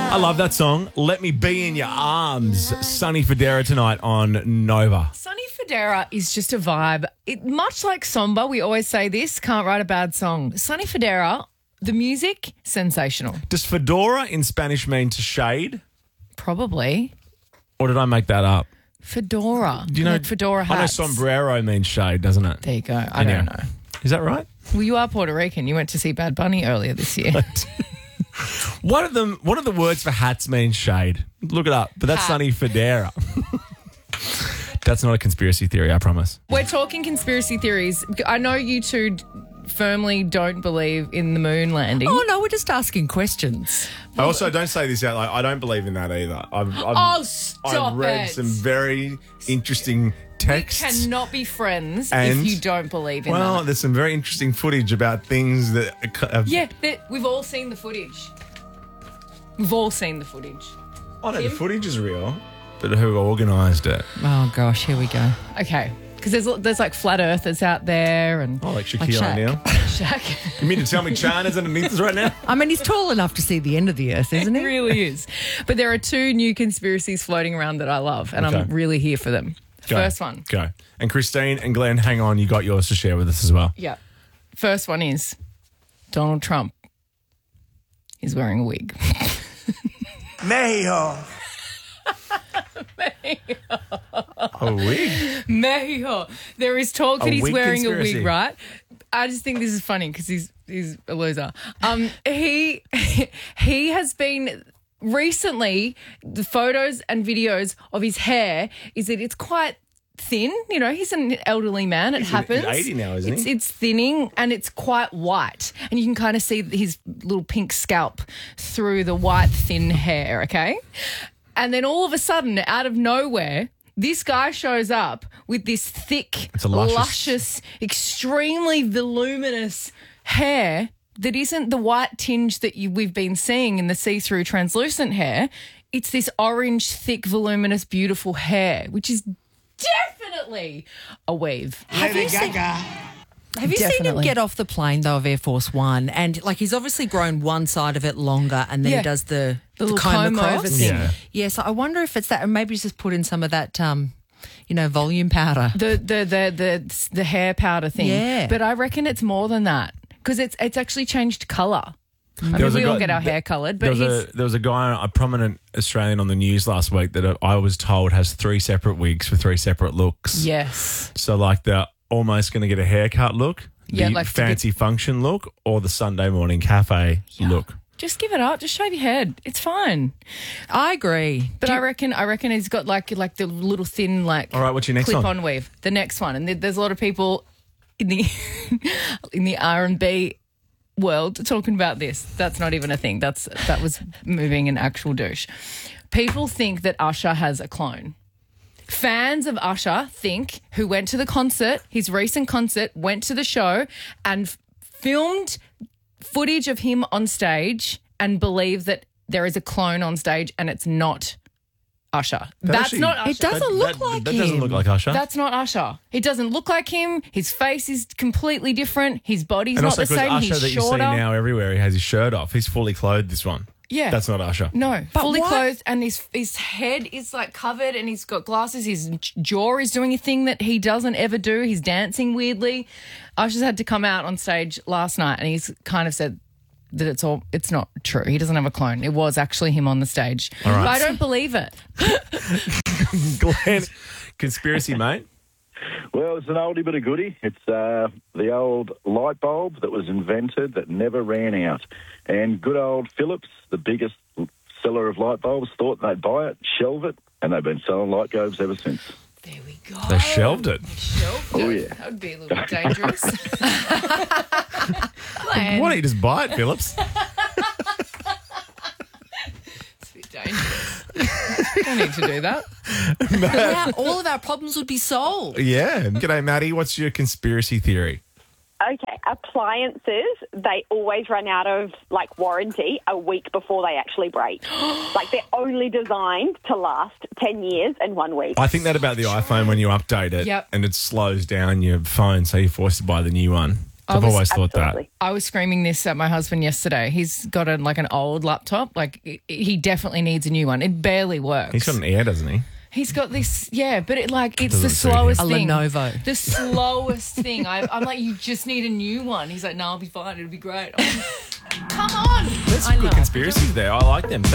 I love that song. Let Me Be in Your Arms. Sonny Fodera tonight on Nova. Sonny Fodera is just a vibe. Much like Somba, we always say this, can't write a bad song. Sonny Fodera, the music, sensational. Does fedora in Spanish mean to shade? Probably. Or did I make that up? Fedora. Do you know, like fedora I know hats. sombrero means shade, doesn't it? There you go. I don't know. Is that right? Well, you are Puerto Rican. You went to see Bad Bunny earlier this year. What of the words for hats mean shade? Look it up. But that's Hat. Sonny Fodera. That's not a conspiracy theory, I promise. We're talking conspiracy theories. I know you two firmly don't believe in the moon landing. Oh, no, we're just asking questions. I also don't say this out. I don't believe in that either. Stop I've read it. some very interesting texts. We cannot be friends And- if you don't believe in Well, that. there's some very interesting footage about things that Yeah, we've all seen the footage. We've all seen the footage. I know the footage is real, but who organised it? Oh, gosh, here we go. Okay, because there's like flat earthers out there and Oh, like Shaquille Shaq. O'Neal. Shaq. You mean to tell me China's underneath us right now? I mean, he's tall enough to see the end of the earth, isn't It he? really is. But there are two new conspiracies floating around that I love, and Okay. I'm really here for them. Go. First one. Go. And Christine and Glenn, hang on. You got yours to share with us as well. Yeah. First one is Donald Trump is wearing a wig. Mexico. A wig? Mexico. There is talk that A he's wig wearing a conspiracy. wig, right? I just think this is funny because he's a loser. He has been recently, the photos and videos of his hair is that it's quite thin. You know, he's an elderly man. It happens. 80 now, isn't he? It's thinning and it's quite white. And you can kind of see his little pink scalp through the white, thin hair, okay? And then all of a sudden, out of nowhere, this guy shows up with this thick, It's a luscious- luscious, extremely voluminous hair that isn't the white tinge that we've been seeing in the see-through translucent hair. It's this orange, thick, voluminous, beautiful hair, which is definitely a weave. Lady Gaga. Have you seen him Definitely. get off the plane, though, of Air Force One? And, like, he's obviously grown one side of it longer and then Yeah. he does the little comb comb across. over thing. Yeah. So I wonder if it's that, and maybe he's just put in some of that, volume powder. The hair powder thing. Yeah. But I reckon it's more than that because it's actually changed colour. I There mean, was a we all guy- get our hair coloured, There but was a guy, a prominent Australian on the news last week that I was told has 3 separate wigs for 3 separate looks. yes. So like the almost going to get a haircut look, Yeah, the like to fancy function look, or the Sunday morning cafe look. Just give it up. Just shave your head. It's fine. I agree. But I reckon he's got like the little thin All right, what's your next clip-on one? weave. The next one, and there's a lot of people in the in the R&B world talking about this. That's not even a thing. That was moving an actual douche. People think that Usher has a clone. Fans of Usher think, who went to the concert, his recent concert, went to the show and filmed footage of him on stage and believe that there is a clone on stage and it's not Usher. That's actually- not Usher. It doesn't look like that him. doesn't look like Usher. That's not Usher. He doesn't look like him. His face is completely different. His body's and not also the because same. Usher He's that you see shorter. now everywhere, he has his shirt off. He's fully clothed, this one. Yeah. That's not Usher. No, But fully why- clothed, and his head is like covered, and he's got glasses. His jaw is doing a thing that he doesn't ever do. He's dancing weirdly. Usher's had to come out on stage last night, and he's kind of said that it's not true. He doesn't have a clone. It was actually him on the stage. All right. But I don't believe it. Glenn, conspiracy, mate. Well, it's an oldie but a goodie. It's the old light bulb that was invented that never ran out. And good old Philips, the biggest seller of light bulbs, thought they'd buy it, shelve it, and they've been selling light bulbs ever since. There we go. They shelved it. Shelved Oh, it. yeah. That would be a little bit dangerous. Glenn, Why don't you just buy it, Phillips? it's a bit dangerous. Don't need to do that. Yeah, all of our problems would be solved. Yeah. G'day, Maddie. What's your conspiracy theory? Okay, appliances, they always run out of, warranty a week before they actually break. They're only designed to last 10 years and 1 week. I think that about the iPhone when you update it Yep. and it slows down your phone, so you're forced to buy the new one. I've always thought that. Absolutely. I was screaming this at my husband yesterday. He's got an old laptop. Like, he definitely needs a new one. It barely works. He's got an Air, doesn't he? He's got this, yeah, but it's the Doesn't suit him. slowest A thing. Lenovo. The slowest thing. I'm like, you just need a new one. He's like, no, I'll be fine. It'll be great. I'm like, come on. There's some good conspiracies there. I like them.